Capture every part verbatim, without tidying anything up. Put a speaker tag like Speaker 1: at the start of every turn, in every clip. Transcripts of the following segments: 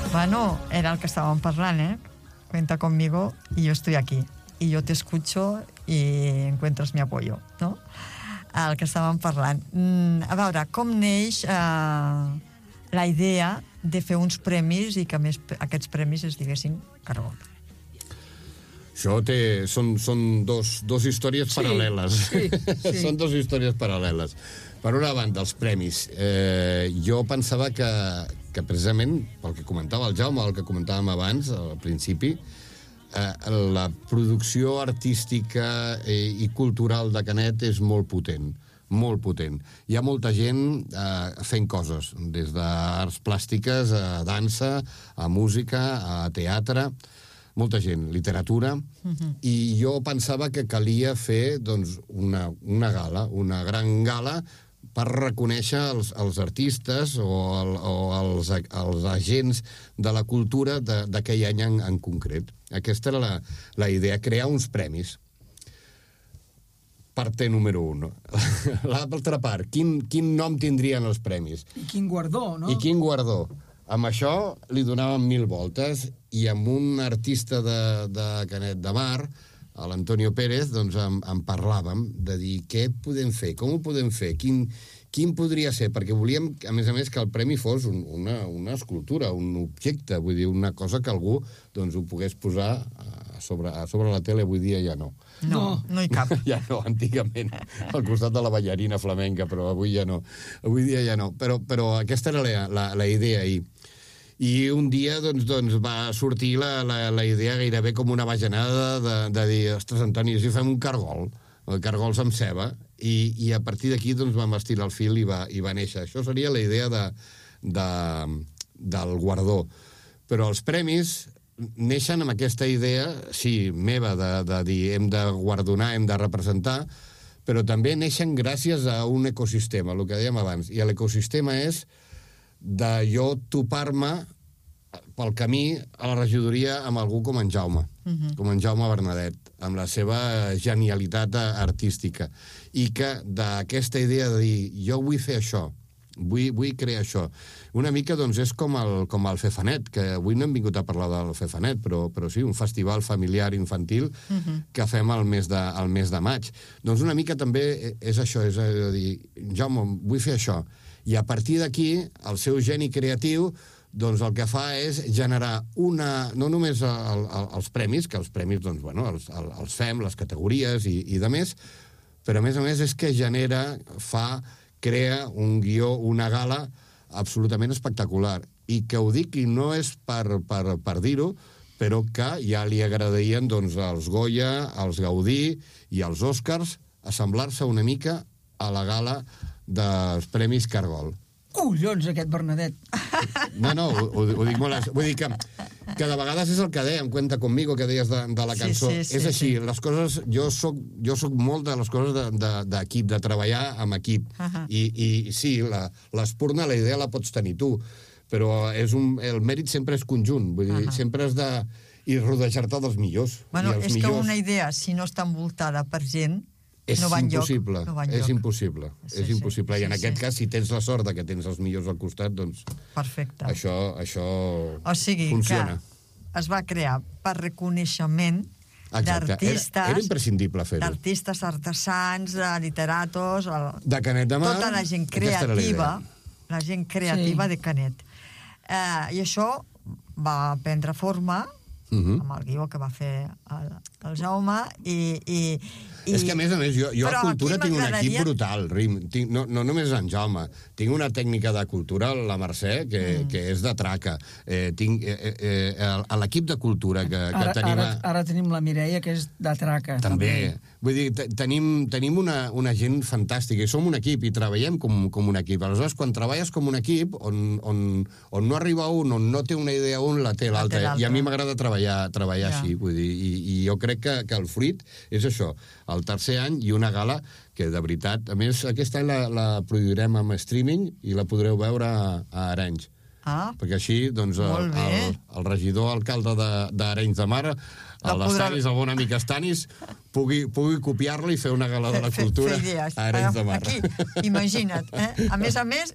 Speaker 1: Bueno, era el que estàvem parlant, eh? Cuenta conmigo y yo estoy aquí. Y yo te escucho y encuentras mi apoyo, no? El que estàvem parlant. Mm, a veure, com neix eh, la idea de fer uns premis i que a més aquests premis es diguessin Cargol?
Speaker 2: Això té, són, són dos, dos històries sí, paral·leles.
Speaker 3: Sí, sí.
Speaker 2: Són dos històries paral·leles. Per una banda, els premis. Eh, jo pensava que, que precisament, pel que comentava el Jaume, el que comentàvem abans, al principi, eh, la producció artística i cultural de Canet és molt potent, molt potent. Hi ha molta gent eh, fent coses, des d'arts plàstiques, a dansa, a música, a teatre, molta gent, literatura, uh-huh. I jo pensava que calia fer doncs, una, una gala, una gran gala per reconèixer els, els artistes o, el, o els, els agents de la cultura d'aquell any en, en concret. Aquesta era la, la idea, crear uns premis. Part número un. L'altra part, quin, quin nom tindrien els premis?
Speaker 3: I quin guardó, no?
Speaker 2: I quin guardó. Amb això li donàvem mil voltes i amb un artista de, de Canet de Mar, l'Antonio Pérez, doncs en, en parlàvem de dir què podem fer, com ho podem fer, quin, quin podria ser, perquè volíem, a més a més, que el premi fos un, una, una escultura, un objecte, vull dir, una cosa que algú doncs, ho pogués posar a sobre, a sobre la tele, avui dia ja no.
Speaker 1: No, no hi cap.
Speaker 2: Ja no, antigament, al costat de la ballarina flamenca, però avui ja no. Avui dia ja no. Però, però aquesta era la, la, la idea ahir. I un dia doncs, doncs, va sortir la, la, la idea gairebé com una bajanada de, de dir, ostres, Antoni, si fem un cargol, cargols amb ceba, i, i a partir d'aquí doncs, vam estirar el fil i va, i va néixer. Això seria la idea de, de, del guardó. Però els premis neixen amb aquesta idea, sí, meva, de, de dir hem de guardonar, hem de representar, però també neixen gràcies a un ecosistema, el que dèiem abans. I l'ecosistema és de jo topar-me pel camí a la regidoria amb algú com en Jaume, uh-huh. com en Jaume Bernadet, amb la seva genialitat artística, i que d'aquesta idea de dir jo vull fer això, vull, vull crear això. Una mica doncs és com el, com el Fefanet, que avui no hem vingut a parlar del Fefanet, però, però sí, un festival familiar infantil uh-huh. que fem al mes, de, al mes de maig. Doncs una mica també és això, és a dir, Jaume, vull fer això. I a partir d'aquí, el seu geni creatiu, doncs el que fa és generar una... no només el, el, els premis, que els premis, doncs, bueno, els, els fem, les categories i, i de més, però a més a més és que genera, fa, crea un guió, una gala absolutament espectacular. I que ho dic, i no és per, per, per dir-ho, però que ja li agradarien doncs, als Goya, als Gaudí i als Oscars assemblar-se una mica a la gala dels Premis Cargol.
Speaker 3: Collons, aquest Bernadet!
Speaker 2: No, no, ho, ho dic molt... Vull dir que, que de vegades és el que dèiem, Cuenta conmigo, que deies de, de la cançó. Sí, sí, sí, és així, sí. Les coses... Jo soc, jo soc molt de les coses d'equip, de, de, de treballar amb equip. Uh-huh. I, I sí, l'espurna, la idea la pots tenir tu, però és un, el mèrit sempre és conjunt. Vull dir, uh-huh. sempre has de... i rodejar-te dels millors.
Speaker 1: Bueno,
Speaker 2: I els
Speaker 1: és
Speaker 2: millors...
Speaker 1: que una idea, si no està envoltada per gent,
Speaker 2: és
Speaker 1: no va
Speaker 2: impossible,
Speaker 1: no va
Speaker 2: és impossible,
Speaker 1: sí,
Speaker 2: és impossible.
Speaker 1: sí,
Speaker 2: I en
Speaker 1: sí,
Speaker 2: aquest
Speaker 1: sí.
Speaker 2: cas, si tens la sort de que tens els millors al costat, doncs
Speaker 1: perfecte.
Speaker 2: Això, això
Speaker 1: o sigui,
Speaker 2: funciona.
Speaker 1: Que es va crear per reconeixement d'artistes...
Speaker 2: Era, era imprescindible fer-ho.
Speaker 1: D'artistes artesans, de literatos... El,
Speaker 2: de Canet de Mar...
Speaker 1: Tota la gent creativa, la, la gent creativa sí. de Canet. Eh, I això va prendre forma... Uh-huh. amb el guió que va fer el, el Jaume i, i, i...
Speaker 2: És que a més a més jo, jo a Cultura tinc un equip brutal, Rim. Tinc, no, no només en Jaume, tinc una tècnica de Cultura, la Mercè, que, mm. que és de traca. Eh, tinc eh, eh, l'equip de Cultura que, que
Speaker 3: ara,
Speaker 2: tenim...
Speaker 3: Ara, ara tenim la Mireia, que és de traca.
Speaker 2: També. també. Vull dir, tenim, tenim una, una gent fantàstica i som un equip i treballem com, com un equip. Aleshores, quan treballes com un equip, on, on, on no arriba un, on no té una idea un, la té l'altre. I a mi m'agrada treballar treballar ja. així, vull dir, i, i jo crec que, que el fruit és això, el tercer any i una gala que de veritat, a més aquest any la, la produirem amb streaming i la podreu veure a, a Arenys.
Speaker 1: Ah,
Speaker 2: perquè així, doncs, el, el, el regidor alcalde d'Arenys de Mar, l'Estanis, el bon amic Estanis, pugui, pugui copiar-la i fer una gala de la cultura a Arenys de Mar.
Speaker 1: Aquí, imagina't, eh? A més a més,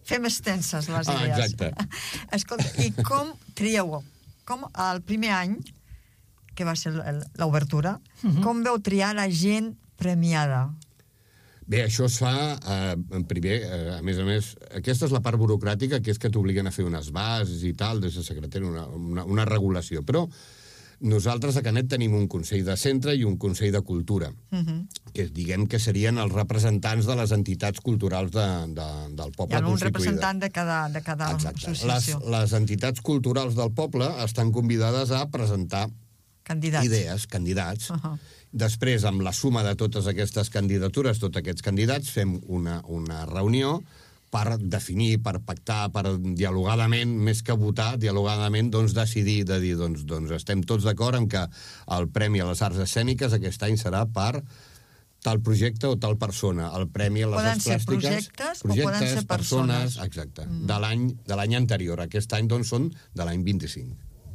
Speaker 1: fem extenses les
Speaker 2: Ah,
Speaker 1: idees.
Speaker 2: exacte.
Speaker 1: Escolta, i com trieu? Com el primer any, que va ser l'obertura,
Speaker 3: Mhm.
Speaker 1: com veu triar la gent premiada?
Speaker 2: Bé, això es fa, eh, en primer, eh, a més a més, aquesta és la part burocràtica, que és que t'obliguen a fer unes bases i tal, des de secretari, una, una, una regulació. Però nosaltres a Canet tenim un Consell de Centre i un Consell de Cultura,
Speaker 1: Uh-huh.
Speaker 2: que diguem que serien els representants de les entitats culturals de, de, del
Speaker 1: Hi
Speaker 2: poble
Speaker 1: ha un
Speaker 2: constituïda.
Speaker 1: representant de cada, de cada
Speaker 2: Exacte. Les,
Speaker 1: associació.
Speaker 2: les entitats culturals del poble estan convidades a presentar
Speaker 1: Candidats.
Speaker 2: idees, candidats.
Speaker 1: Uh-huh.
Speaker 2: Després, amb la suma de totes aquestes candidatures, tots aquests candidats, fem una, una reunió per definir, per pactar, per dialogadament, més que votar, dialogadament, doncs decidir, de dir, doncs, doncs estem tots d'acord en que el Premi a les Arts Escèniques aquest any serà per tal projecte o tal persona. El Premi a les
Speaker 1: Poden
Speaker 2: Arts
Speaker 1: ser
Speaker 2: Plàstiques...
Speaker 1: projectes o poden ser persones.
Speaker 2: Exacte. Mm. De l'any de l'any anterior. Aquest any, doncs, són de l'any vint-i-cinc.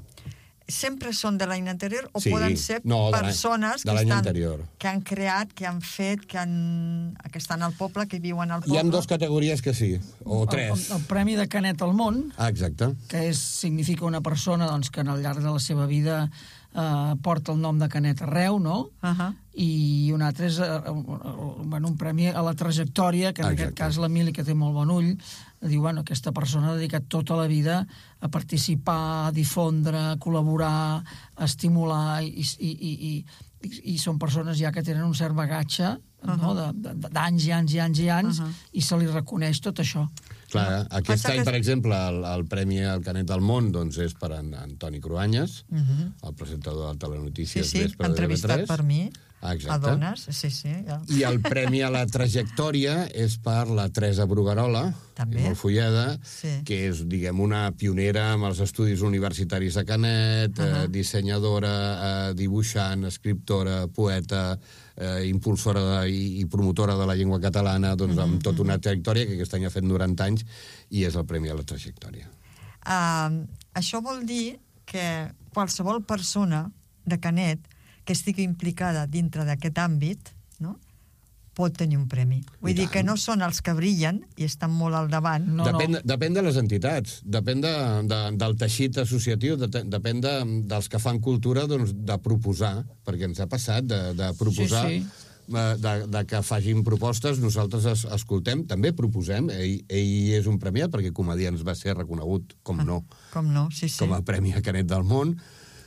Speaker 1: Sempre són de l'any anterior o
Speaker 2: Sí,
Speaker 1: poden ser
Speaker 2: no, de l'any-
Speaker 1: persones
Speaker 2: de
Speaker 1: que,
Speaker 2: l'any
Speaker 1: estan,
Speaker 2: anterior.
Speaker 1: que han creat, que han fet, que, han, que estan al poble, que viuen al
Speaker 2: Hi
Speaker 1: poble?
Speaker 2: ha dues categories que sí, o
Speaker 3: El,
Speaker 2: tres.
Speaker 3: el, el Premi de Canet al món,
Speaker 2: Ah, exacte.
Speaker 3: que és, significa una persona doncs, que al llarg de la seva vida eh, porta el nom de Canet arreu, no?
Speaker 1: Uh -huh.
Speaker 3: I un altre és eh, un, bueno, un premi a la trajectòria, que en
Speaker 2: Exacte.
Speaker 3: aquest cas l'Emili, que té molt bon ull, diu, bueno, aquesta persona ha dedicat tota la vida a participar, a difondre, a col·laborar, a estimular, i, i, i, i, i són persones ja que tenen un cert bagatge, uh-huh. no? de, de, d'anys i anys i anys i anys,
Speaker 1: Uh-huh.
Speaker 3: i se li reconeix tot això.
Speaker 2: Clar, aquest
Speaker 1: Passa
Speaker 2: any,
Speaker 1: que-
Speaker 2: per exemple, el, el Premi al Canet del Món doncs, és per en Antoni Cruanyes,
Speaker 1: Uh -huh.
Speaker 2: el presentador de
Speaker 1: Sí,
Speaker 2: Telenotícies
Speaker 1: sí,
Speaker 2: Vespre de
Speaker 1: entrevistat
Speaker 2: T V tres.
Speaker 1: per mi,
Speaker 2: Ah,
Speaker 1: a
Speaker 2: exacte.
Speaker 1: dones, sí, sí. Ja.
Speaker 2: I el Premi a la Trajectòria és per la Teresa Bruguerola,
Speaker 1: També.
Speaker 2: molt follada,
Speaker 1: Sí.
Speaker 2: que és, diguem, una pionera amb els estudis universitaris a Canet, uh -huh. eh, dissenyadora, eh, dibuixant, escriptora, poeta, eh, impulsora de, i, i promotora de la llengua catalana, doncs, amb tota una trajectòria que aquest any ha fet noranta anys, i és el Premi a la Trajectòria.
Speaker 1: Uh, això vol dir que qualsevol persona de Canet que estigui implicada dintre d'aquest àmbit, no?, pot tenir un premi. Vull
Speaker 2: I
Speaker 1: dir
Speaker 2: tant.
Speaker 1: que no són els que brillen i estan molt al davant.
Speaker 3: No,
Speaker 2: depèn,
Speaker 3: no.
Speaker 2: depèn de les entitats, depèn de, de, del teixit associatiu, de, depèn de, dels que fan cultura, doncs, de proposar, perquè ens ha passat de, de proposar,
Speaker 3: Sí, sí.
Speaker 2: eh, de, de que facin propostes, nosaltres es, escoltem, també proposem, ell, ell és un premiat, perquè Comedians va ser reconegut, com no,
Speaker 1: Com no, sí, sí.
Speaker 2: com a Premi a Canet del Món,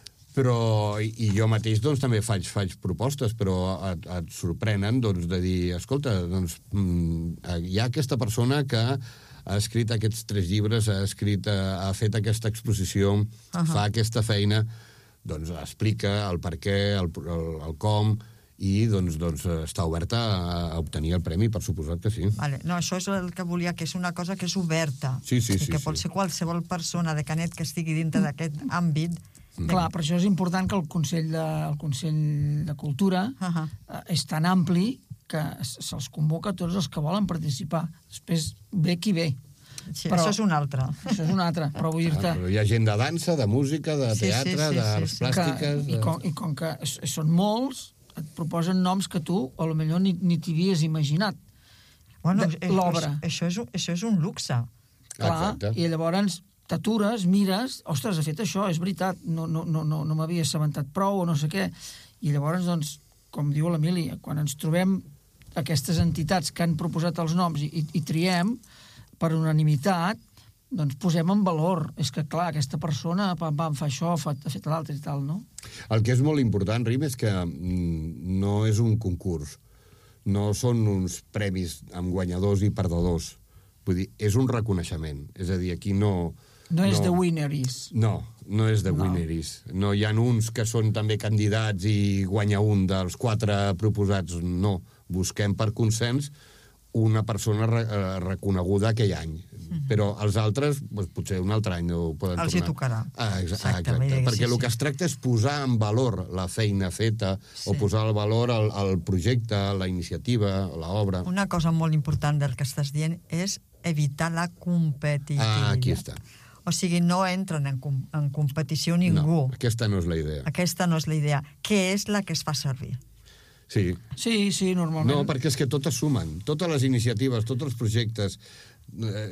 Speaker 2: però, i, i jo mateix doncs, també faig, faig propostes, però et, et sorprenen doncs, de dir, escolta, doncs, mm, hi ha aquesta persona que ha escrit aquests tres llibres, ha, escrit, ha, ha fet aquesta exposició, uh -huh. fa aquesta feina, doncs explica el per què, el, el, el com, i doncs, doncs està oberta a, a obtenir el premi, per suposat que sí.
Speaker 1: Vale. No, això és el que volia, que és una cosa que és oberta.
Speaker 2: Sí, sí,
Speaker 1: I
Speaker 2: sí,
Speaker 1: que
Speaker 2: sí.
Speaker 1: pot ser qualsevol persona de Canet que estigui dintre d'aquest àmbit.
Speaker 3: Clar, per això és important que el Consell de, el Consell de Cultura
Speaker 1: Uh -huh.
Speaker 3: eh, és tan ampli que s- se'ls convoca a tots els que volen participar. Després ve qui ve.
Speaker 1: Sí,
Speaker 3: Però-
Speaker 1: això és un altre.
Speaker 3: Això és un altre, però vull
Speaker 2: Ah,
Speaker 3: dir-te
Speaker 2: però hi ha gent de dansa, de música, de
Speaker 1: Sí, sí,
Speaker 2: teatre,
Speaker 1: sí,
Speaker 2: d'arts
Speaker 1: sí, sí.
Speaker 2: plàstiques...
Speaker 3: que, i, com, i com que s- són molts, et proposen noms que tu, a lo millor, ni, ni t'havies imaginat.
Speaker 1: Bueno,
Speaker 3: de-
Speaker 1: eh,
Speaker 3: l'obra.
Speaker 1: Això, és, un- això és un luxe.
Speaker 3: Clar,
Speaker 2: Exacte.
Speaker 3: i llavors t'atures, mires, ostres, ha fet això, és veritat, no, no, no, no, no m'havia assabentat prou o no sé què. I llavors, doncs, com diu l'Emili, quan ens trobem aquestes entitats que han proposat els noms i, i, i triem per unanimitat, doncs posem en valor. És que, clar, aquesta persona pam, pam, fa això, fa, ha fet l'altre i tal, no?
Speaker 2: El que és molt important, Rim, és que mm, no és un concurs. No són uns premis amb guanyadors i perdedors. Vull dir, és un reconeixement. És a dir, aquí no...
Speaker 3: No és de winneries.
Speaker 2: No, no és de
Speaker 3: No.
Speaker 2: winneries. No hi ha uns que són també candidats i guanya un dels quatre proposats. No. Busquem per consens una persona re, eh, reconeguda aquell any. Mm-hmm. Però els altres, doncs, potser un altre any no ho poden
Speaker 1: Els hi
Speaker 2: tornar.
Speaker 1: tocarà.
Speaker 2: Ah, exa
Speaker 1: Exacte,
Speaker 2: exacte.
Speaker 1: vull dir que
Speaker 2: Perquè
Speaker 1: sí,
Speaker 2: el
Speaker 1: sí.
Speaker 2: que es tracta és posar en valor la feina feta,
Speaker 1: Sí.
Speaker 2: o posar en valor el, el projecte, la iniciativa, l'obra.
Speaker 1: Una cosa molt important del que estàs dient és evitar la competitivitat.
Speaker 2: Ah, aquí està.
Speaker 1: O sigui, no entren en, com en competició ningú.
Speaker 2: No, aquesta no és la idea.
Speaker 1: Aquesta no és la idea, que és la que es fa servir.
Speaker 2: Sí.
Speaker 3: Sí, sí, normalment.
Speaker 2: No, perquè és que totes sumen. Totes les iniciatives, tots els projectes, eh,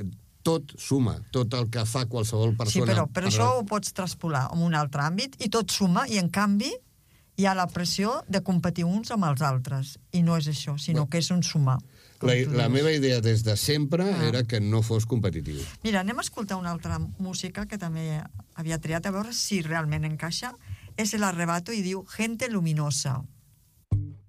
Speaker 2: tot suma, tot el que fa qualsevol persona.
Speaker 1: Sí, però, però això ho pots traspolar en un altre àmbit i tot suma, i en canvi hi ha la pressió de competir uns amb els altres. I no és això, sinó
Speaker 2: Bé,
Speaker 1: que és un sumar.
Speaker 2: La, la meva idea des de sempre ah. era que no fos competitiu.
Speaker 1: Mira, anem a escoltar una altra música que també havia triat, a veure si realment encaixa. És el Arrebato i diu Gente Luminosa.